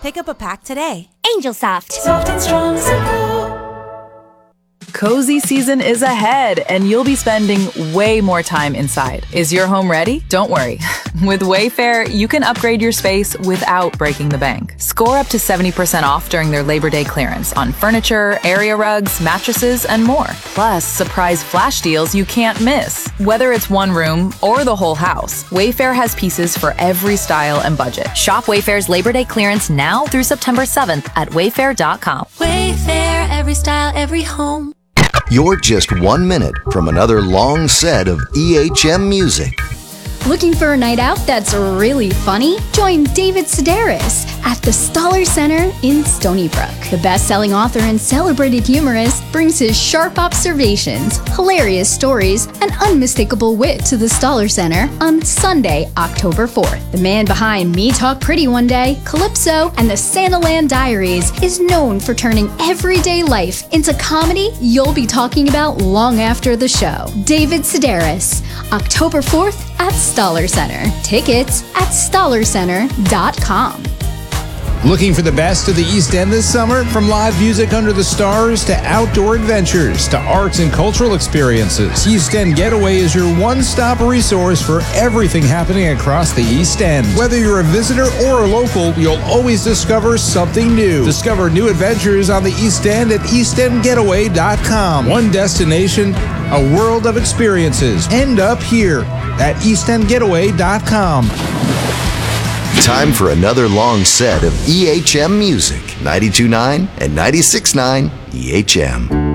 Pick up a pack today. Angel Soft. Soft and strong, simple. Cozy season is ahead, and you'll be spending way more time inside. Is your home ready? Don't worry. With Wayfair, you can upgrade your space without breaking the bank. Score up to 70% off during their Labor Day clearance on furniture, area rugs, mattresses, and more. Plus, surprise flash deals you can't miss. Whether it's one room or the whole house, Wayfair has pieces for every style and budget. Shop Wayfair's Labor Day clearance now through September 7th at wayfair.com. Wayfair, every style, every home. You're just 1 minute from another long set of EHM music. Looking for a night out that's really funny? Join David Sedaris at the Stoller Center in Stony Brook. The best-selling author and celebrated humorist brings his sharp observations, hilarious stories, and unmistakable wit to the Stoller Center on Sunday, October 4th. The man behind Me Talk Pretty One Day, Calypso, and the Santaland Diaries is known for turning everyday life into comedy you'll be talking about long after the show. David Sedaris, October 4th at Stoller Center. Tickets at stollercenter.com. Looking for the best of the East End this summer? From live music under the stars to outdoor adventures to arts and cultural experiences, East End Getaway is your one-stop resource for everything happening across the East End. Whether you're a visitor or a local, you'll always discover something new. Discover new adventures on the East End at eastendgetaway.com. One destination, a world of experiences. End up here at eastendgetaway.com. Time for another long set of EHM music. 92.9 and 96.9 EHM.